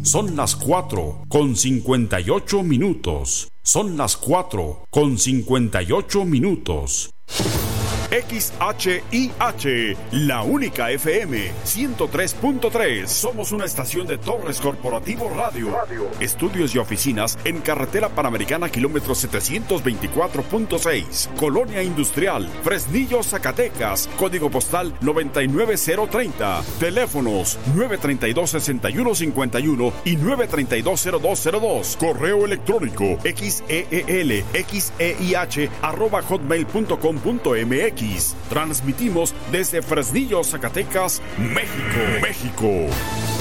Son las 4:58. Son las 4:58. XHIH, la única FM 103.3. Somos una estación de Torres Corporativo Radio. Estudios y oficinas en Carretera Panamericana, kilómetro 724.6. Colonia Industrial, Fresnillo, Zacatecas. Código postal 99030. Teléfonos 932-6151 y 932-0202. Correo electrónico xeelxeih@hotmail.com.mx. Transmitimos desde Fresnillo, Zacatecas, México.